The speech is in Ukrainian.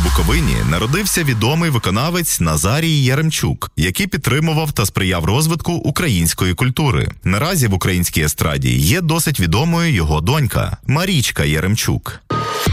Буковині народився відомий виконавець Назарій Яремчук, який підтримував та сприяв розвитку української культури. Наразі в українській естраді є досить відомою його донька Марічка Яремчук.